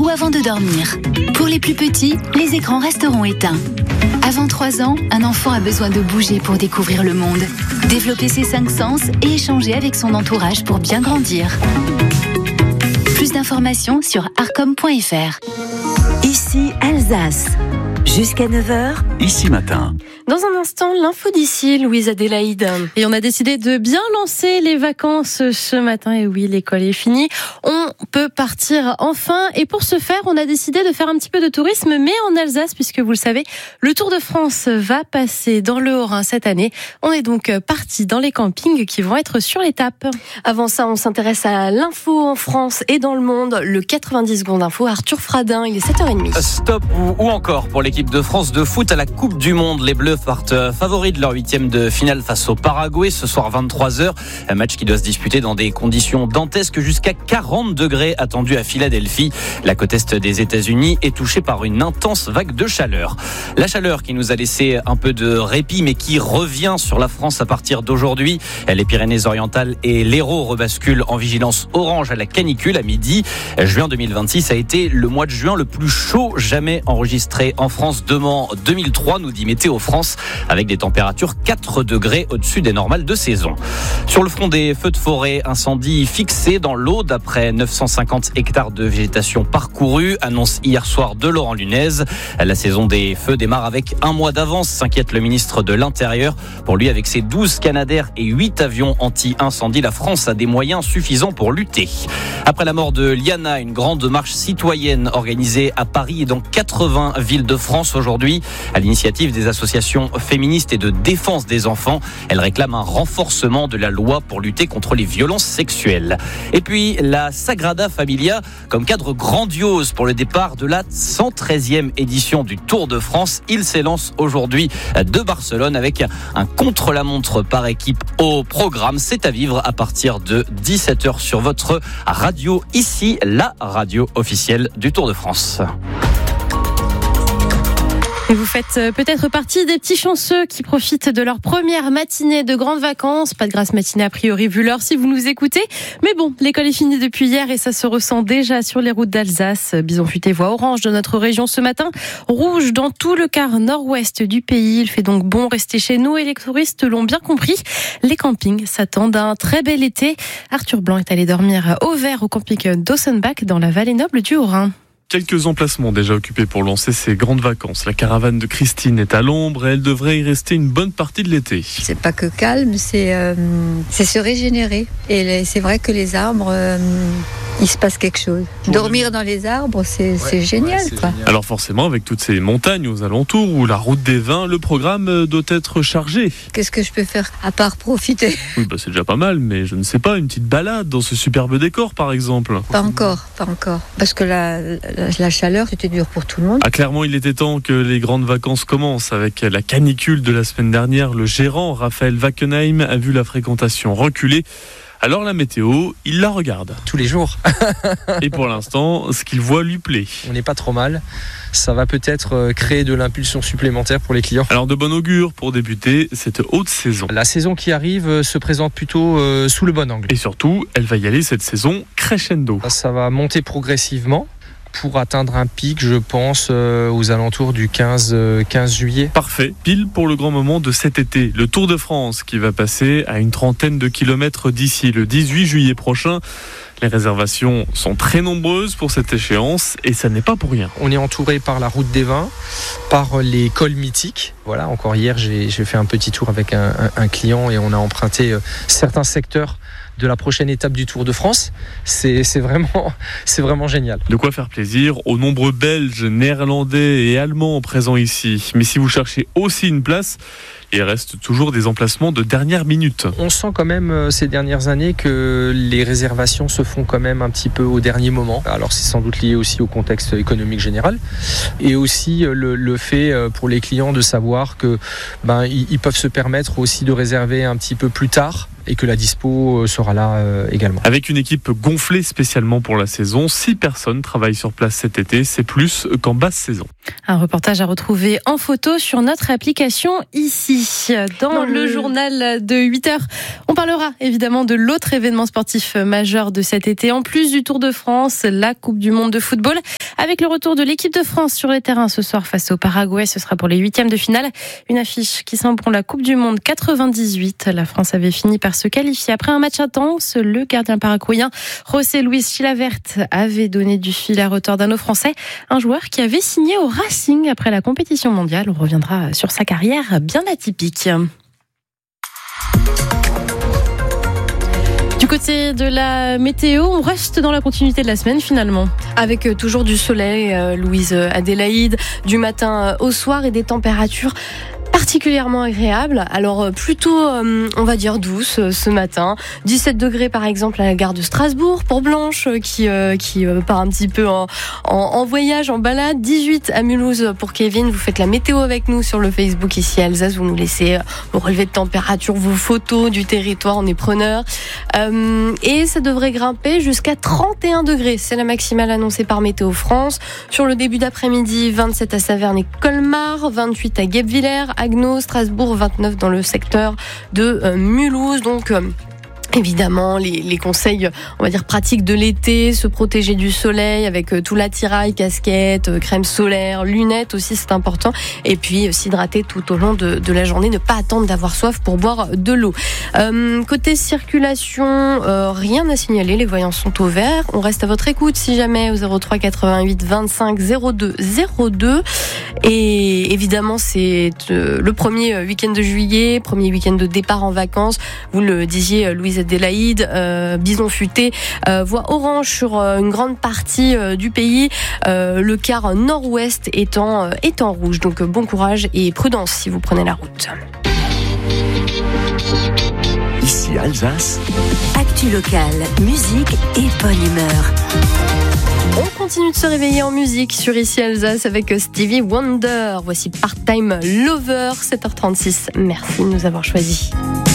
ou avant de dormir. Pour les plus petits, les écrans resteront éteints. Avant 3 ans, un enfant a besoin de bouger pour découvrir le monde, développer ses 5 sens et échanger avec son entourage pour bien grandir. Plus d'informations sur arcom.fr. Ici Alsace. Jusqu'à 9h. Ici Matin. Dans un instant, l'info d'ici, Louise Adélaïde. Et on a décidé de bien lancer les vacances ce matin. Et oui, l'école est finie. On peut partir enfin. Et pour ce faire, on a décidé de faire un petit peu de tourisme, mais en Alsace, puisque vous le savez, le Tour de France va passer dans le Haut-Rhin cette année. On est donc parti dans les campings qui vont être sur l'étape. Avant ça, on s'intéresse à l'info en France et dans le monde. Le 90 secondes info, Arthur Fradin, il est 7h30. Stop ou encore pour l'équipe de France de foot à la Coupe du Monde. Les Bleus partent favoris de leur 8e de finale face au Paraguay ce soir 23h. Un match qui doit se disputer dans des conditions dantesques, jusqu'à 40 degrés attendus à Philadelphie. La côte est des États-Unis est touchée par une intense vague de chaleur. La chaleur qui nous a laissé un peu de répit, mais qui revient sur la France à partir d'aujourd'hui. Les Pyrénées-Orientales et l'Hérault rebasculent en vigilance orange à la canicule à midi. Juin 2026 a été le mois de juin le plus chaud jamais enregistré en France depuis 2003, nous dit Météo France, avec des températures 4 degrés au-dessus des normales de saison. Sur le front des feux de forêt, incendie fixé dans l'Aude après 950 hectares de végétation parcourus, annonce hier soir de Laurent Lunez. La saison des feux démarre avec un mois d'avance, s'inquiète le ministre de l'Intérieur. Pour lui, avec ses 12 Canadair et 8 avions anti-incendie, la France a des moyens suffisants pour lutter. Après la mort de Liana, une grande marche citoyenne organisée à Paris et dans 80 villes de France aujourd'hui, à l'initiative des associations féministes et de défense des enfants. Elle réclame un renforcement de la loi pour lutter contre les violences sexuelles. Et puis la Sagrada Familia comme cadre grandiose pour le départ de la 113e édition du Tour de France. Il s'élance aujourd'hui de Barcelone avec un contre-la-montre par équipe au programme. C'est à vivre à partir de 17h sur votre radio, ici la radio officielle du Tour de France. Et vous faites peut-être partie des petits chanceux qui profitent de leur première matinée de grandes vacances. Pas de grasse matinée a priori vu l'heure si vous nous écoutez. Mais bon, l'école est finie depuis hier et ça se ressent déjà sur les routes d'Alsace. Bison futé voie orange de notre région ce matin. Rouge dans tout le quart nord-ouest du pays. Il fait donc bon rester chez nous et les touristes l'ont bien compris. Les campings s'attendent à un très bel été. Arthur Blanc est allé dormir au vert au camping d'Ossenbach dans la vallée noble du Haut-Rhin. Quelques emplacements déjà occupés pour lancer ces grandes vacances. La caravane de Christine est à l'ombre et elle devrait y rester une bonne partie de l'été. C'est pas que calme, c'est se régénérer. Et c'est vrai que les arbres, il se passe quelque chose. Dormir dans les arbres, c'est génial, quoi. Génial. Alors forcément, avec toutes ces montagnes aux alentours ou la route des vins, le programme doit être chargé. Qu'est-ce que je peux faire à part profiter ? Oui, c'est déjà pas mal, mais je ne sais pas, une petite balade dans ce superbe décor par exemple. Pas encore. Parce que la chaleur, c'était dur pour tout le monde. Ah, clairement, il était temps que les grandes vacances commencent. Avec la canicule de la semaine dernière, le gérant Raphaël Wackenheim a vu la fréquentation reculer. Alors la météo, il la regarde. Tous les jours. Et pour l'instant, ce qu'il voit lui plaît. On n'est pas trop mal. Ça va peut-être créer de l'impulsion supplémentaire pour les clients. Alors de bon augure pour débuter cette haute saison. La saison qui arrive se présente plutôt sous le bon angle. Et surtout, elle va y aller cette saison crescendo. Ça va monter progressivement pour atteindre un pic, je pense, aux alentours du 15 juillet. Parfait, pile pour le grand moment de cet été. Le Tour de France qui va passer à une trentaine de kilomètres d'ici, le 18 juillet prochain. Les réservations sont très nombreuses pour cette échéance et ça n'est pas pour rien. On est entouré par la route des vins, par les cols mythiques. Voilà, encore hier, j'ai fait un petit tour avec un client et on a emprunté certains secteurs de la prochaine étape du Tour de France. C'est vraiment génial. De quoi faire plaisir aux nombreux Belges, Néerlandais et Allemands présents ici. Mais si vous cherchez aussi une place, il reste toujours des emplacements de dernière minute. On sent quand même ces dernières années que les réservations se font quand même un petit peu au dernier moment. Alors c'est sans doute lié aussi au contexte économique général et aussi le fait pour les clients de savoir que ils peuvent se permettre aussi de réserver un petit peu plus tard et que la dispo sera là également. Avec une équipe gonflée spécialement pour la saison, 6 personnes travaillent sur place cet été, c'est plus qu'en basse saison. Un reportage à retrouver en photo sur notre application ici. Dans le journal de 8h, on parlera évidemment de l'autre événement sportif majeur de cet été. En plus du Tour de France, la Coupe du Monde de football, Avec le retour de l'équipe de France sur les terrains ce soir face au Paraguay, ce sera pour les 8e de finale. Une affiche qui semble pour la Coupe du Monde 98. La France avait fini par se qualifier après un match intense. Le gardien paraguayen José Luis Chilavert avait donné du fil à retordre à nos Français. Un joueur qui avait signé au Racing après la compétition mondiale. On reviendra sur sa carrière bien atypique. Du côté de la météo, on reste dans la continuité de la semaine finalement. Avec toujours du soleil, Louise Adélaïde, du matin au soir et des températures particulièrement agréable. Alors plutôt, on va dire douce ce matin. 17 degrés par exemple à la gare de Strasbourg pour Blanche qui part un petit peu en voyage, en balade. 18 à Mulhouse pour Kevin. Vous faites la météo avec nous sur le Facebook ici à Alsace. Vous nous laissez vos relevés de température, vos photos du territoire. On est preneurs. Et ça devrait grimper jusqu'à 31 degrés. C'est la maximale annoncée par Météo France. Sur le début d'après-midi, 27 à Saverne et Colmar, 28 à Guebwiller, Agno, Strasbourg, 29 dans le secteur de Mulhouse. Donc évidemment, les conseils, on va dire pratiques de l'été, se protéger du soleil avec tout l'attirail, casquette, crème solaire, lunettes aussi, c'est important. Et puis s'hydrater tout au long de la journée, ne pas attendre d'avoir soif pour boire de l'eau. Côté circulation, rien à signaler, les voyants sont au vert. On reste à votre écoute si jamais au 03 88 25 02 02. Et évidemment, c'est le premier week-end de juillet, premier week-end de départ en vacances. Vous le disiez, Louise Adélaïde, Bison Futé, voie orange sur une grande partie du pays, le quart nord-ouest étant rouge. Donc bon courage et prudence si vous prenez la route. Ici Alsace. Actu locale, musique et bonne humeur. On continue de se réveiller en musique sur Ici Alsace avec Stevie Wonder. Voici Part-Time Lover, 7h36. Merci de nous avoir choisis.